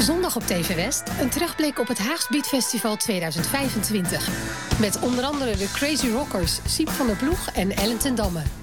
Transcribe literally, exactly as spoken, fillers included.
Zondag op T V West een terugblik op het Haags Beat Festival tweeduizend vijfentwintig. Met onder andere de Crazy Rockers, Siep van der Ploeg en Ellen ten Damme.